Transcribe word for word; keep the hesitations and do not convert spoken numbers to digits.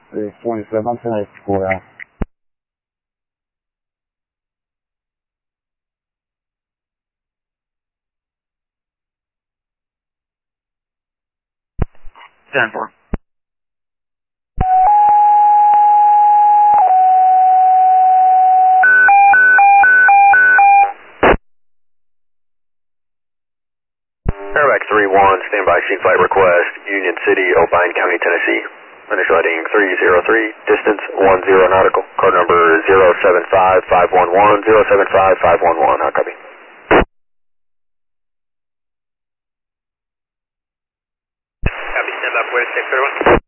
e twenty-seven ten eighty-four out. ten four. Airback three one, standby seat flight request, Union City, O'Bine County, Tennessee. Initial heading three zero three, distance one zero nautical, code number zero seven five five one one, zero seven five five one one, how copy? Copy, stand by for six zero one.